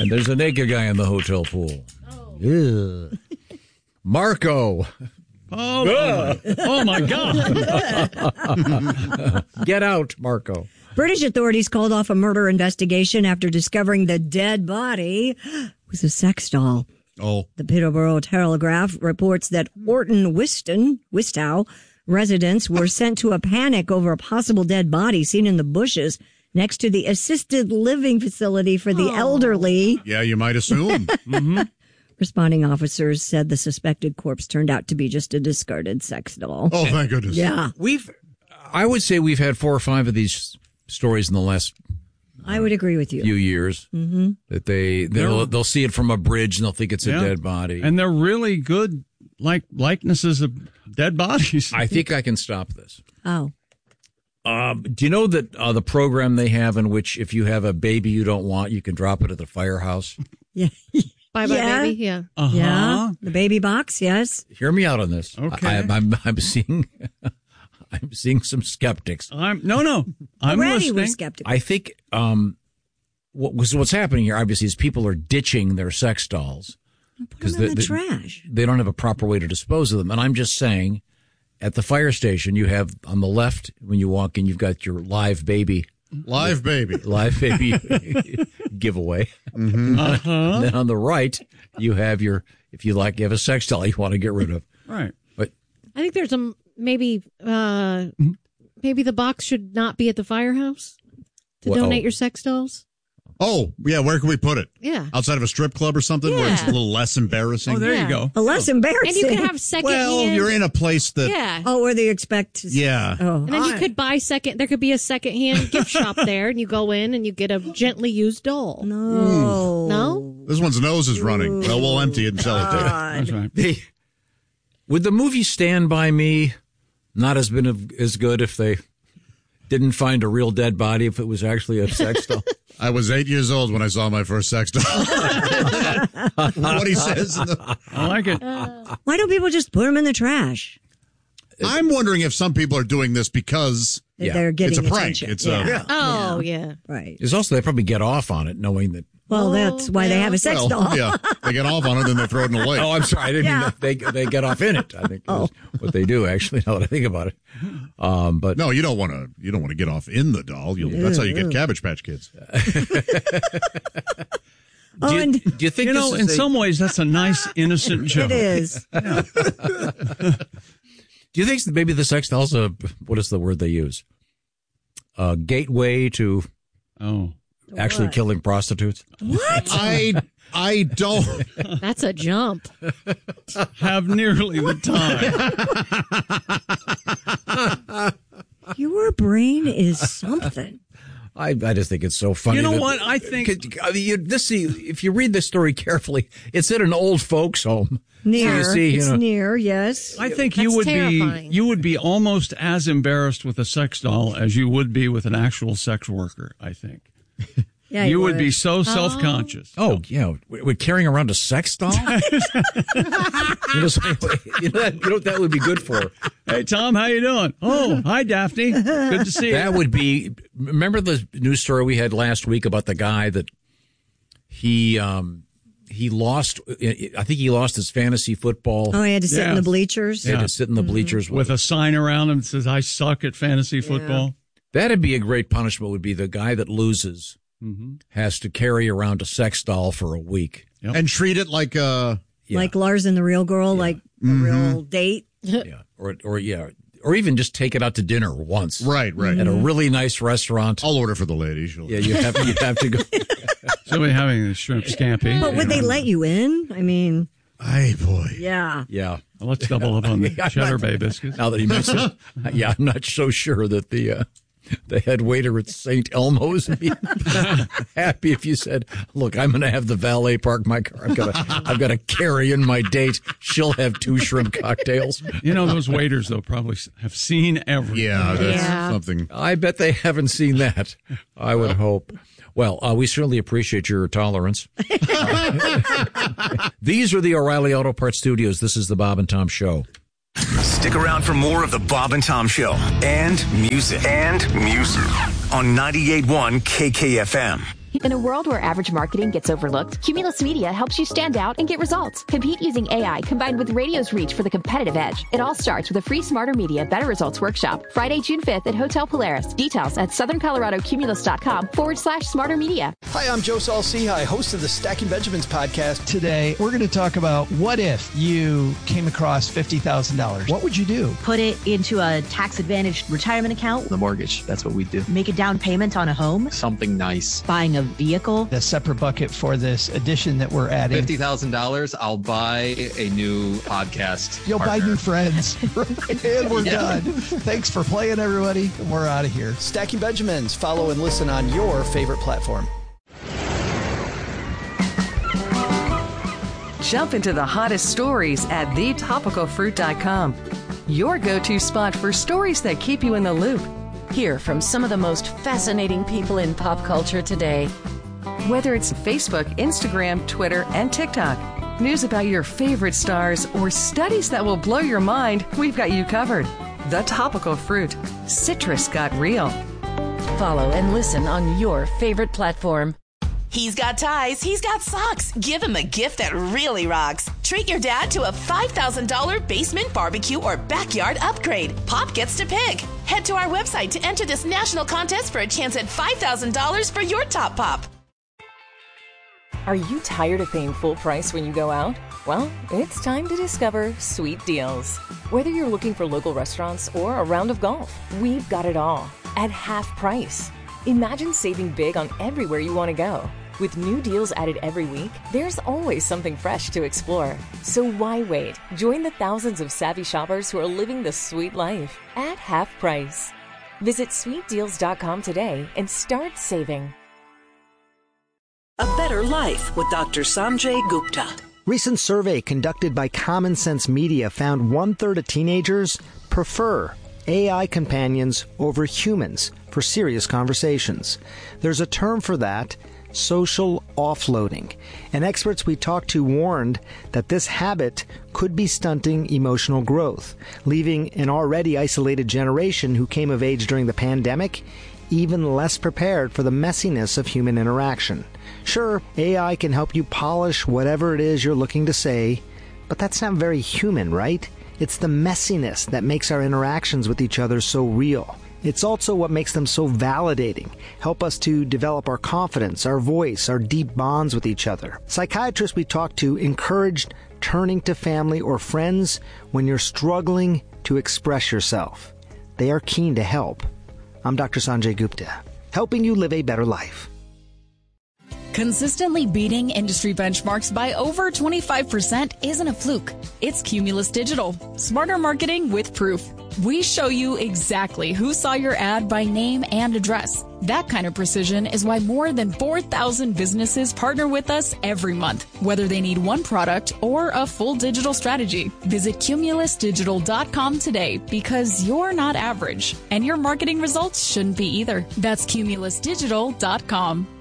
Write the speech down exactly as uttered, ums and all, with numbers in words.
And there's a naked guy in the hotel pool. Oh. Marco. Oh, oh, my, oh my God. Get out, Marco. British authorities called off a murder investigation after discovering the dead body was a sex doll. Oh. The Peterborough Telegraph reports that Orton Whiston, Wistow residents were sent to a panic over a possible dead body seen in the bushes next to the assisted living facility for the oh. elderly. Yeah, you might assume. mm-hmm. Responding officers said the suspected corpse turned out to be just a discarded sex doll. Oh, thank goodness. Yeah. We've, I would say we've had four or five of these stories in the last I would agree with you. few years. Mm-hmm. That they, they'll, they'll see it from a bridge and they'll think it's yeah. a dead body. And they're really good like likenesses of dead bodies. I think I can stop this. Oh. Um, do you know that uh, the program they have in which if you have a baby you don't want, you can drop it at the firehouse? Yeah. Bye bye yeah. baby. Yeah. Uh-huh. Yeah. The baby box. Yes. Hear me out on this. Okay. I, I'm, I'm seeing, I'm seeing some skeptics. I'm no, no. I'm Already listening. we're skeptical. I think um, what was what's happening here obviously is people are ditching their sex dolls because they, the they, trash. They don't have a proper way to dispose of them. And I'm just saying, at the fire station, you have on the left when you walk in, you've got your live baby. Live baby. Live baby giveaway. Mm-hmm. Uh-huh. And then on the right, you have your, if you like, you have a sex doll you want to get rid of. Right. But I think there's a maybe uh, maybe the box should not be at the firehouse to Well, donate oh. your sex dolls. Oh, yeah, where can we put it? Yeah. Outside of a strip club or something where it's a Yeah. little less embarrassing? Oh, there Yeah. you go. A less embarrassing. And you can have second Well, hand. you're in a place that... Yeah. Oh, where they expect to Yeah. Oh. And then you I- could buy second, there could be a second hand gift shop there, and you go in and you get a gently used doll. No. No? This one's nose is running. Well, we'll empty it and sell it to you. That's right. they, would the movie Stand By Me not has been as good if they didn't find a real dead body, if it was actually a sex doll? I was eight years old when I saw my first sex doll. What he says. In the... I like it. Why don't people just put them in the trash? I'm wondering if some people are doing this because Yeah. They're getting it's a prank. attention. It's yeah. a... Yeah. Oh, yeah. Right. There's also, they probably get off on it knowing that. Well, Oh, that's why they yeah. have a sex Well, doll. yeah, they get off on it, then they throw it in the lake. Oh, I'm sorry. I didn't Yeah. mean that they, they get off in it. I think Oh. that's what they do, actually, now that I think about it. Um, but No, you don't want to. You don't want to get off in the doll. You'll, that's how you get Cabbage Patch Kids. Oh, do, you, and do you think You know, this in is a- some ways, that's a nice, innocent joke. it is. Do you think maybe the sex doll's a, what is the word they use? A gateway to Oh. actually What? killing prostitutes? What? I I don't. That's a jump. Have nearly the time. Your brain is something. I, I just think it's so funny. You know that- what? I think- I mean, you, this, if you read this story carefully, it's at an old folks home. Near. So you see, you it's know, near, yes. I think you That's would terrifying. be you would be almost as embarrassed with a sex doll as you would be with an actual sex worker. I think Yeah, you would be so self-conscious. oh, yeah, we're carrying around a sex doll? you, know, so, you, know that, you know what that would be good for? Hey Tom, how you doing? Oh, hi Daphne. Good to see you. That would be, remember the news story we had last week about the guy that he, um, he lost, I think he lost his fantasy football. Oh, he had to sit in Yes. the bleachers. He had to sit in the bleachers with a sign around him that says "I suck at fantasy football." That'd be a great punishment. Would be the guy that loses Mm-hmm. has to carry around a sex doll for a week. Yep. And treat it like a. Yeah. Like Lars and the Real Girl, like a real date. Yeah, or or yeah, or even just take it out to dinner once. Right, right. At a really nice restaurant. I'll order for the ladies. She'll- Yeah, you have you have to go. She'll be having a shrimp scampi. But would they let you in? I mean, Ay, boy. yeah. Yeah. Well, let's double up on the I'm cheddar not- bay biscuits. Now that he mentioned, yeah, I'm not so sure that the uh, the head waiter at Saint Elmo's would be happy if you said, "Look, I'm going to have the valet park my car. I've got to, I've got to carry in my date. She'll have two shrimp cocktails." You know, those waiters though probably have seen everything. Yeah, that's Yeah. something. I bet they haven't seen that. I would hope. Well, uh, we certainly appreciate your tolerance. Uh, these are the O'Reilly Auto Parts Studios. This is the Bob and Tom Show. Stick around for more of the Bob and Tom Show and music and music on ninety-eight point one K K F M. In a world where average marketing gets overlooked, Cumulus Media helps you stand out and get results. Compete using A I combined with radio's reach for the competitive edge. It all starts with a free Smarter Media Better Results workshop, Friday, June fifth at Hotel Polaris. Details at southern colorado cumulus dot com forward slash smarter media. Hi, I'm Joe Saul-Sehy, host of the Stacking Benjamins podcast. Today, we're going to talk about what if you came across fifty thousand dollars? What would you do? Put it into a tax-advantaged retirement account. The mortgage, that's what we do. Make a down payment on a home. Something nice. Buying a vehicle. A separate bucket for this addition that we're adding. fifty thousand dollars, I'll buy a new podcast You'll partner. buy new friends. And we're Yeah. done. Thanks for playing, everybody. We're out of here. Stacking Benjamins. Follow and listen on your favorite platform. Jump into the hottest stories at the topical fruit dot com. Your go-to spot for stories that keep you in the loop. Hear from some of the most fascinating people in pop culture today. Whether it's Facebook, Instagram, Twitter, and TikTok, news about your favorite stars, or studies that will blow your mind, we've got you covered. The Topical Fruit. Citrus got real. Follow and listen on your favorite platform. He's got ties, he's got socks. Give him a gift that really rocks. Treat your dad to a five thousand dollars basement barbecue or backyard upgrade. Pop gets to pick. Head to our website to enter this national contest for a chance at five thousand dollars for your top pop. Are you tired of paying full price when you go out? Well, it's time to discover Sweet Deals. Whether you're looking for local restaurants or a round of golf, we've got it all at half price. Imagine saving big on everywhere you want to go. With new deals added every week, there's always something fresh to explore. So why wait? Join the thousands of savvy shoppers who are living the sweet life at half price. Visit sweet deals dot com today and start saving. A Better Life with Doctor Sanjay Gupta. Recent survey conducted by Common Sense Media found one-third of teenagers prefer A I companions over humans for serious conversations. There's a term for that, social offloading. And experts we talked to warned that this habit could be stunting emotional growth, leaving an already isolated generation who came of age during the pandemic even less prepared for the messiness of human interaction. Sure, A I can help you polish whatever it is you're looking to say, but that's not very human, right? It's the messiness that makes our interactions with each other so real. It's also what makes them so validating, help us to develop our confidence, our voice, our deep bonds with each other. Psychiatrists we talked to encouraged turning to family or friends when you're struggling to express yourself. They are keen to help. I'm Doctor Sanjay Gupta, helping you live a better life. Consistently beating industry benchmarks by over twenty-five percent isn't a fluke. It's Cumulus Digital. Smarter marketing with proof. We show you exactly who saw your ad by name and address. That kind of precision is why more than four thousand businesses partner with us every month, whether they need one product or a full digital strategy. Visit cumulus digital dot com today because you're not average, and your marketing results shouldn't be either. That's cumulus digital dot com.